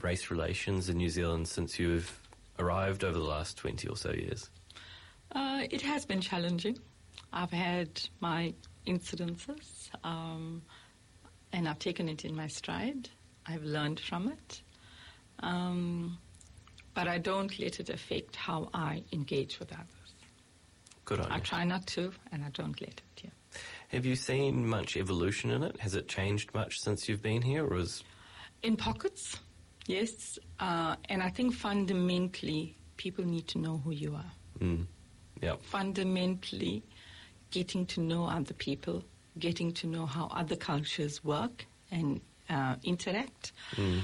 race relations in New Zealand since you've arrived over the last 20 or so years? It has been challenging. I've had my incidences, and I've taken it in my stride. I've learned from it. But I don't let it affect how I engage with others. Good on you. I try not to, and I don't let it, yeah. Have you seen much evolution in it? Has it changed much since you've been here, or is... In pockets, yes. And I think fundamentally, people need to know who you are. Yep. Fundamentally, getting to know other people, getting to know how other cultures work and interact.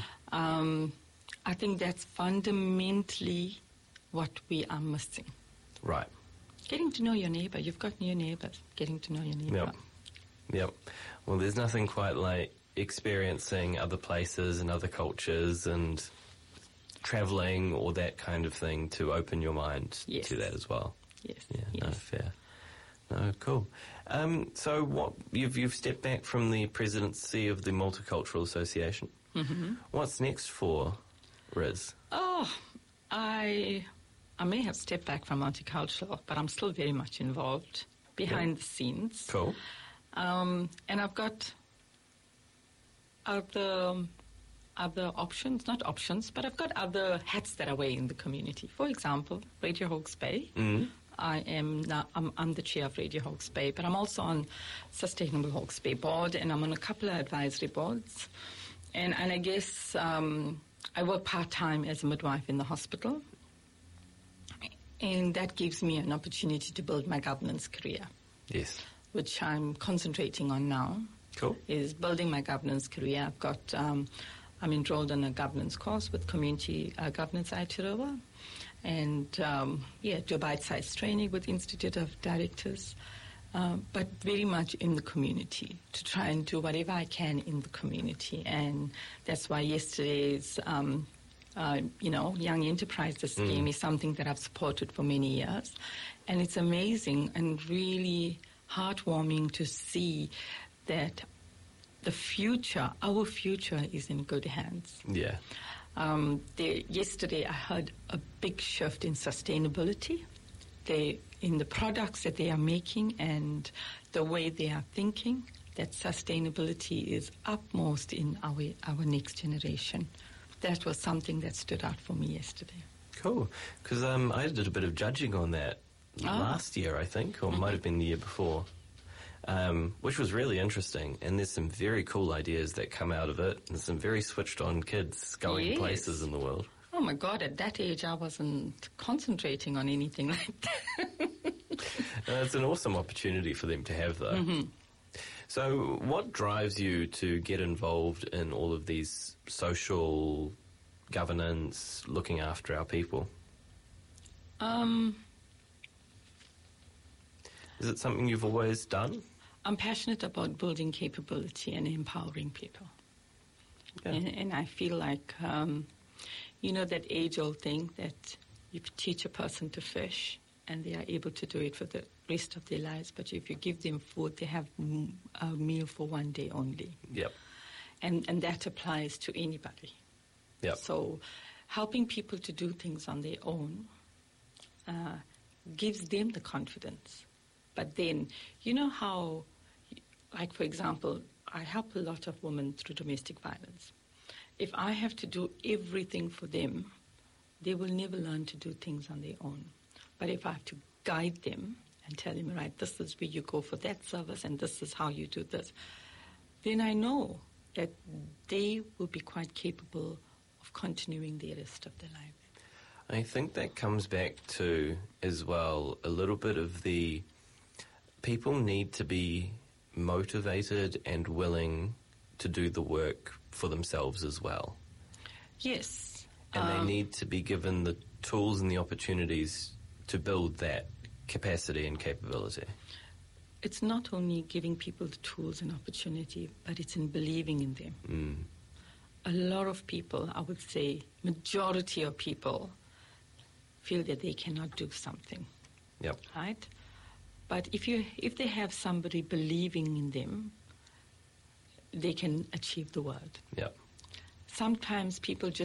I think that's fundamentally what we are missing. Right. Getting to know your neighbour. You've got new neighbours. Getting to know your neighbour. Yep. Well, there's nothing quite like experiencing other places and other cultures and travelling or that kind of thing to open your mind to that as well. Yes. Yeah, yes. no, fair. No, cool. So what you've stepped back from the presidency of the Multicultural Association. Mm-hmm. What's next for Riz? Oh, I may have stepped back from multicultural, but I'm still very much involved behind the scenes. Cool. And I've got other options, not options, but I've got other hats that I wear in the community. For example, Radio Hawke's Bay. I'm the chair of Radio Hawke's Bay, but I'm also on Sustainable Hawke's Bay board, and I'm on a couple of advisory boards. And I guess I work part-time as a midwife in the hospital, and that gives me an opportunity to build my governance career. Yes. Which I'm concentrating on now. Cool. Is building my governance career. I've got, I'm enrolled in a governance course with Community Governance Aotearoa, and do a bite-sized training with Institute of Directors, but very much in the community, to try and do whatever I can in the community. And that's why yesterday's Young Enterprises scheme is something that I've supported for many years. And it's amazing and really heartwarming to see that our future is in good hands. Yeah. Yesterday I heard a big shift in sustainability. In the products that they are making and the way they are thinking, that sustainability is upmost in our next generation. That was something that stood out for me yesterday. Cool. Because I did a bit of judging on that last year, I think, or might have been the year before, which was really interesting. And there's some very cool ideas that come out of it, and some very switched-on kids going places in the world. Oh, my God, at that age, I wasn't concentrating on anything like that. It's an awesome opportunity for them to have, though. Mm-hmm. So what drives you to get involved in all of these social governance, looking after our people? Is it something you've always done? I'm passionate about building capability and empowering people. Yeah. And I feel like, that age-old thing that you teach a person to fish and they are able to do it for the rest of their lives. But if you give them food, they have a meal for one day only. Yep. And that applies to anybody. Yep. So helping people to do things on their own gives them the confidence. But then, you know how, like, for example, I help a lot of women through domestic violence. If I have to do everything for them, they will never learn to do things on their own. But if I have to guide them and tell them, right, this is where you go for that service and this is how you do this, then I know that they will be quite capable of continuing the rest of their life. I think that comes back to, as well, a little bit of the people need to be motivated and willing to do the work for themselves as well. Yes. And they need to be given the tools and the opportunities to build that capacity and capability. It's not only giving people the tools and opportunity, but it's in believing in them. A lot of people, I would say, majority of people, feel that they cannot do something. Yep. Right? But if they have somebody believing in them, they can achieve the world. Yep. Sometimes people just